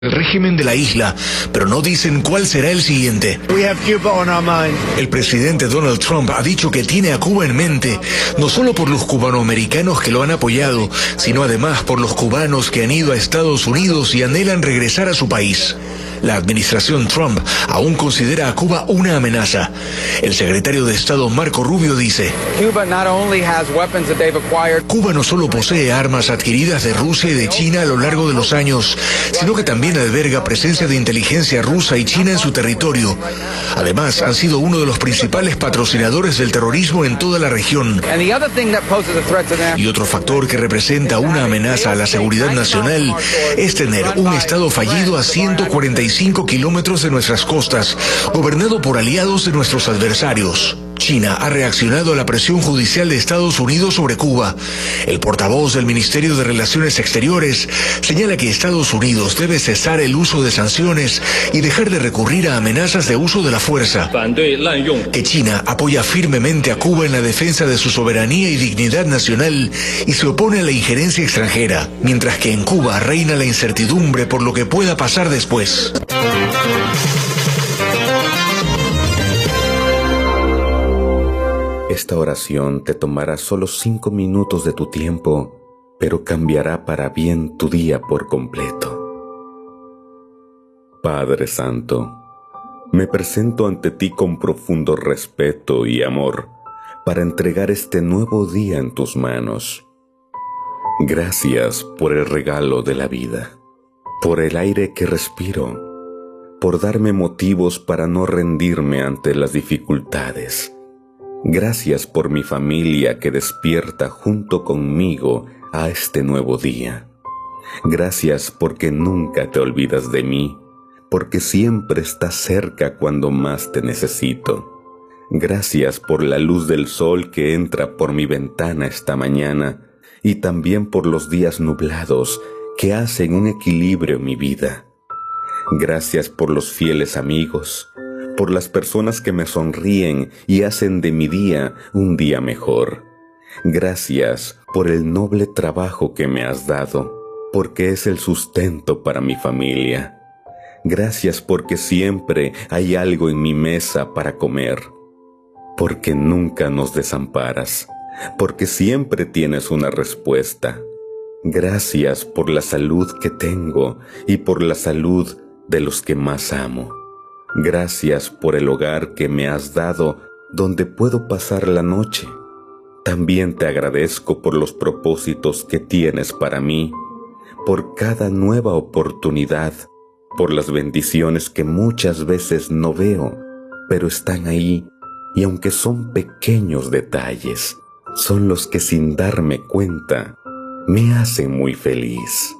el régimen de la isla, pero no dicen cuál será el siguiente. El presidente Donald Trump ha dicho que tiene a Cuba en mente, no solo por los cubanoamericanos que lo han apoyado, sino además por los cubanos que han ido a Estados Unidos y anhelan regresar a su país. La administración Trump aún considera a Cuba una amenaza. El secretario de Estado Marco Rubio dice: Cuba no solo posee armas adquiridas de Rusia y de China a lo largo de los años, sino que también alberga presencia de inteligencia rusa y china en su territorio. Además, han sido uno de los principales patrocinadores del terrorismo en toda la región. Y otro factor que representa una amenaza a la seguridad nacional es tener un Estado fallido a 145 kilómetros de nuestras costas, gobernado por aliados de nuestros adversarios. China ha reaccionado a la presión judicial de Estados Unidos sobre Cuba. El portavoz del Ministerio de Relaciones Exteriores señala que Estados Unidos debe cesar el uso de sanciones y dejar de recurrir a amenazas de uso de la fuerza. Que China apoya firmemente a Cuba en la defensa de su soberanía y dignidad nacional y se opone a la injerencia extranjera, mientras que en Cuba reina la incertidumbre por lo que pueda pasar después. Esta oración te tomará solo 5 minutos de tu tiempo, pero cambiará para bien tu día por completo. Padre Santo, me presento ante ti con profundo respeto y amor para entregar este nuevo día en tus manos. Gracias por el regalo de la vida, por el aire que respiro, por darme motivos para no rendirme ante las dificultades. Gracias por mi familia que despierta junto conmigo a este nuevo día. Gracias porque nunca te olvidas de mí, porque siempre estás cerca cuando más te necesito. Gracias por la luz del sol que entra por mi ventana esta mañana y también por los días nublados que hacen un equilibrio en mi vida. Gracias por los fieles amigos, por las personas que me sonríen y hacen de mi día un día mejor. Gracias por el noble trabajo que me has dado, porque es el sustento para mi familia. Gracias porque siempre hay algo en mi mesa para comer, porque nunca nos desamparas, porque siempre tienes una respuesta. Gracias por la salud que tengo y por la salud de los que más amo. Gracias por el hogar que me has dado donde puedo pasar la noche. También te agradezco por los propósitos que tienes para mí, por cada nueva oportunidad, por las bendiciones que muchas veces no veo, pero están ahí y aunque son pequeños detalles, son los que sin darme cuenta me hacen muy feliz.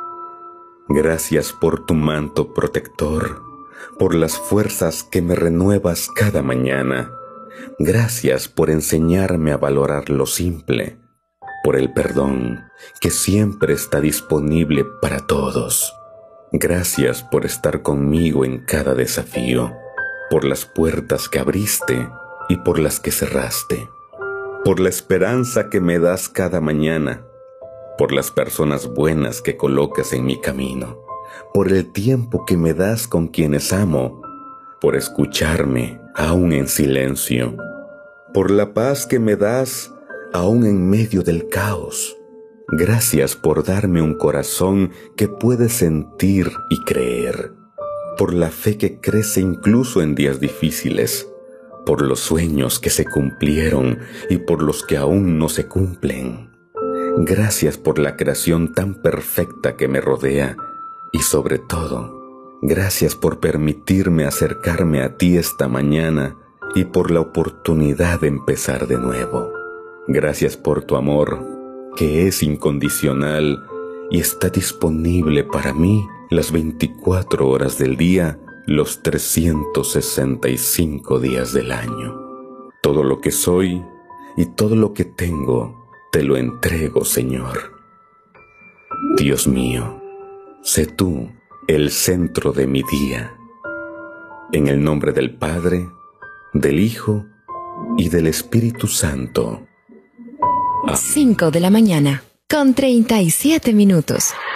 Gracias por tu manto protector, por las fuerzas que me renuevas cada mañana. Gracias por enseñarme a valorar lo simple, por el perdón que siempre está disponible para todos. Gracias por estar conmigo en cada desafío, por las puertas que abriste y por las que cerraste, por la esperanza que me das cada mañana, por las personas buenas que colocas en mi camino, por el tiempo que me das con quienes amo, por escucharme aún en silencio, por la paz que me das aún en medio del caos. Gracias por darme un corazón que puede sentir y creer, por la fe que crece incluso en días difíciles, por los sueños que se cumplieron y por los que aún no se cumplen. Gracias por la creación tan perfecta que me rodea y sobre todo, gracias por permitirme acercarme a ti esta mañana y por la oportunidad de empezar de nuevo. Gracias por tu amor, que es incondicional y está disponible para mí las 24 horas del día, los 365 días del año. Todo lo que soy y todo lo que tengo, te lo entrego, Señor. Dios mío, sé tú el centro de mi día. En el nombre del Padre, del Hijo y del Espíritu Santo. 5 de la mañana, con 37 minutos.